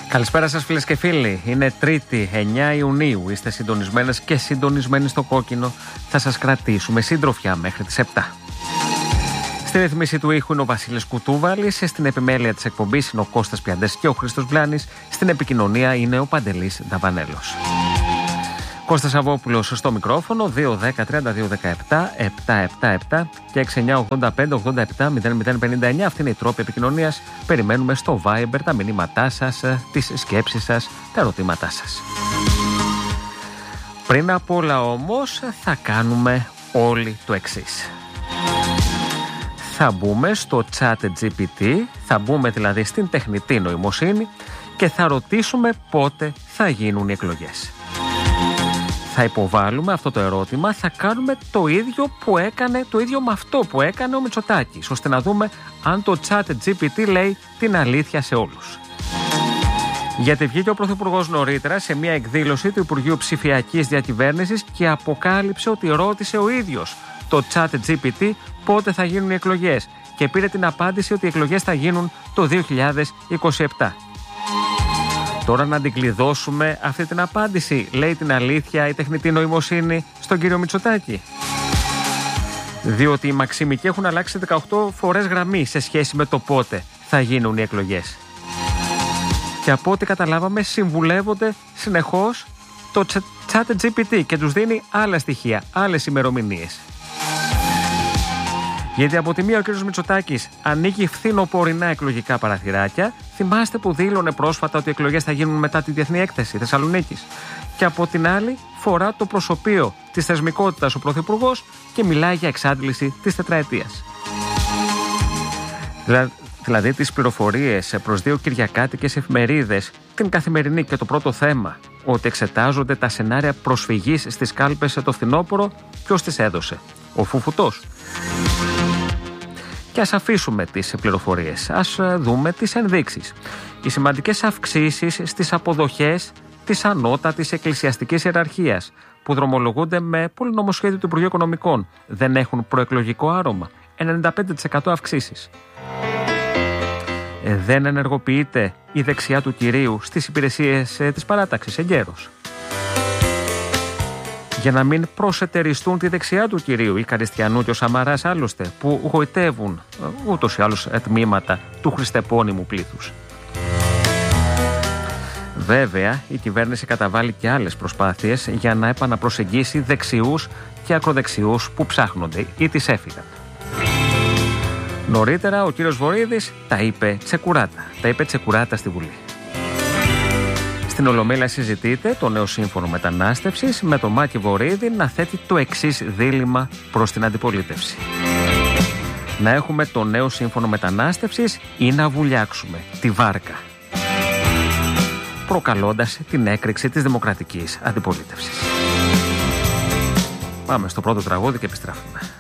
Καλησπέρα σας φίλες και φίλοι. Είναι Τρίτη, 9 Ιουνίου. Είστε συντονισμένες και συντονισμένοι στο κόκκινο. Θα σας κρατήσουμε συντροφιά μέχρι τις 7. Στη ρύθμιση του ήχου είναι ο Βασίλης Κουτούβαλης. Στην επιμέλεια της εκπομπής είναι ο Κώστας Πιαντές και ο Χρήστος Βλάνης. Στην επικοινωνία είναι ο Παντελής Νταβανέλος. Κώστας Αβόπουλος στο μικρόφωνο, 2-10-32-17-777 και 69-85-87-0059. Αυτή είναι η τρόπη επικοινωνίας. Περιμένουμε στο Viber τα μηνύματά σας, τις σκέψεις σας, τα ερωτήματά σας. Πριν απ' όλα όμως θα κάνουμε όλοι το εξής. Θα μπούμε στο ChatGPT, θα μπούμε δηλαδή στην τεχνητή νοημοσύνη και θα ρωτήσουμε πότε θα γίνουν οι εκλογές. Θα υποβάλουμε αυτό το ερώτημα, θα κάνουμε το ίδιο με αυτό που έκανε ο Μητσοτάκης, ώστε να δούμε αν το ChatGPT λέει την αλήθεια σε όλους. Γιατί βγήκε ο Πρωθυπουργός νωρίτερα σε μια εκδήλωση του Υπουργείου Ψηφιακής Διακυβέρνησης και αποκάλυψε ότι ρώτησε ο ίδιος το ChatGPT πότε θα γίνουν οι εκλογές και πήρε την απάντηση ότι οι εκλογές θα γίνουν το 2027. Τώρα να την κλειδώσουμε αυτή την απάντηση. Λέει την αλήθεια η τεχνητή νοημοσύνη στον κύριο Μητσοτάκη? Διότι οι μαξιμικοί έχουν αλλάξει 18 φορές γραμμή σε σχέση με το πότε θα γίνουν οι εκλογές. Και από ό,τι καταλάβαμε συμβουλεύονται συνεχώς το ChatGPT και τους δίνει άλλα στοιχεία, άλλες ημερομηνίες. Γιατί από τη μία ο κ. Μητσοτάκης ανοίγει φθινοπορεινά εκλογικά παραθυράκια. Θυμάστε που δήλωνε πρόσφατα ότι οι εκλογές θα γίνουν μετά τη Διεθνή Έκθεση Θεσσαλονίκης. Και από την άλλη φορά το προσωπείο της θεσμικότητας ο Πρωθυπουργός και μιλάει για εξάντληση της τετραετίας. Δηλαδή τις πληροφορίες προς δύο κυριακάτικες εφημερίδες, την Καθημερινή και το Πρώτο Θέμα, ότι εξετάζονται τα σενάρια προσφυγής στις κάλπες το φθινόπωρο, ποιος τις έδωσε? Ο Φουφουτός. Και ας αφήσουμε τις πληροφορίες, ας δούμε τις ενδείξεις. Οι σημαντικές αυξήσεις στις αποδοχές της ανώτατης εκκλησιαστικής ιεραρχίας που δρομολογούνται με πολυνομοσχέδιο του Υπουργείου Οικονομικών δεν έχουν προεκλογικό άρωμα. 95% αυξήσεις. Δεν ενεργοποιείται η δεξιά του κυρίου στις υπηρεσίες της παράταξης εγκαίρως. Για να μην προσετεριστούν τη δεξιά του κυρίου η Καριστιανού και ο Σαμαράς άλλωστε, που γοητεύουν ούτως ή άλλως τμήματα του χριστεπώνυμου πλήθους. Βέβαια, η κυβέρνηση καταβάλει και άλλες προσπάθειες για να επαναπροσεγγίσει δεξιούς και ακροδεξιούς που ψάχνονται ή τις έφυγαν. Νωρίτερα ο κύριος Βορίδης τα είπε τσεκουράτα στη Βουλή. Στην Ολομέλεια συζητείται το νέο σύμφωνο μετανάστευσης με τον Μάκη Βορίδη να θέτει το εξής δίλημμα προς την αντιπολίτευση. Να έχουμε το νέο σύμφωνο μετανάστευσης ή να βουλιάξουμε τη βάρκα, προκαλώντας την έκρηξη της δημοκρατικής αντιπολίτευσης. Πάμε στο πρώτο τραγούδι και επιστρέφουμε.